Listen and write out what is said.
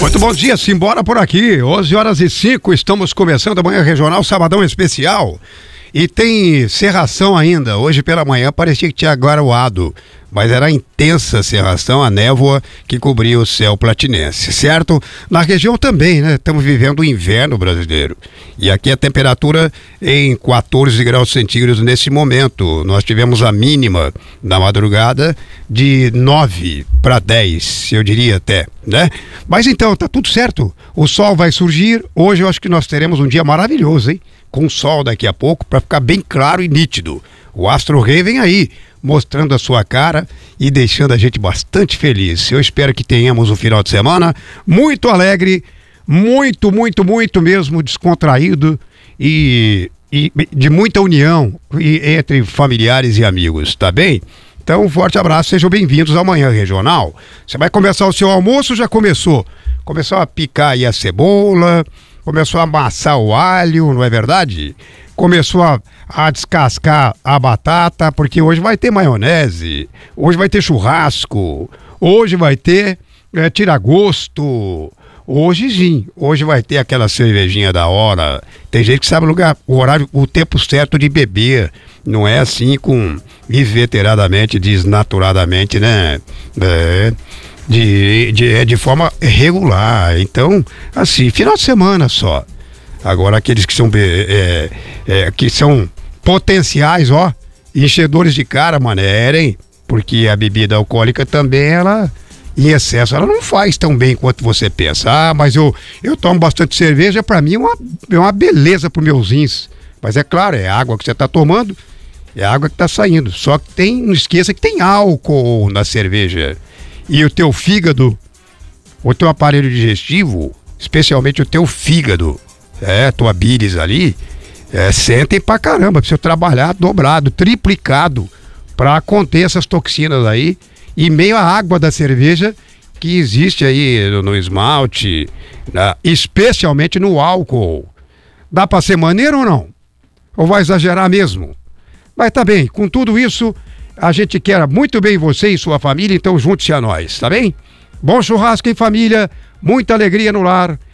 Muito bom dia, simbora por aqui, 11h05, estamos começando a Manhã Regional, sabadão especial. E tem cerração ainda, hoje pela manhã parecia que tinha garoado, mas era intensa cerração, a névoa que cobria o céu platinense, certo? Na região também, né? Estamos vivendo o inverno brasileiro. E aqui a temperatura em 14 graus centígrados nesse momento. Nós tivemos a mínima na madrugada de 9 para 10, eu diria até, né? Mas então, tá tudo certo. O sol vai surgir. Hoje eu acho que nós teremos um dia maravilhoso, hein? Com sol daqui a pouco, para ficar bem claro e nítido. O Astro Rei vem aí, mostrando a sua cara e deixando a gente bastante feliz. Eu espero que tenhamos um final de semana muito alegre, muito mesmo descontraído e de muita união entre familiares e amigos, tá bem? Então, um forte abraço, sejam bem-vindos ao Manhã Regional. Você vai começar o seu almoço, já começou? Começou a picar aí a cebola, começou a amassar o alho, não é verdade? Começou a descascar a batata, porque hoje vai ter maionese, hoje vai ter churrasco, hoje vai ter tira-gosto, hoje sim, hoje vai ter aquela cervejinha da hora. Tem gente que sabe o horário, o tempo certo de beber, não é assim inveteradamente, desnaturadamente, né? De forma regular. Então, assim, final de semana só. Agora, aqueles que são potenciais, enchedores de cara, manerem, porque a bebida alcoólica também, ela, em excesso, ela não faz tão bem quanto você pensa. Ah, mas eu tomo bastante cerveja, pra mim é uma beleza pros meus rins. Mas é claro, é água que você tá tomando, é água que tá saindo. Só que não esqueça que tem álcool na cerveja. E o teu fígado, o teu aparelho digestivo, especialmente o teu fígado, tua bílis ali, sentem pra caramba, precisa trabalhar dobrado, triplicado pra conter essas toxinas aí, e meio à água da cerveja que existe aí no esmalte, especialmente no álcool. Dá pra ser maneiro ou não? Ou vai exagerar mesmo? Mas tá bem, com tudo isso, a gente quer muito bem você e sua família, então junte-se a nós, tá bem? Bom churrasco em família, muita alegria no lar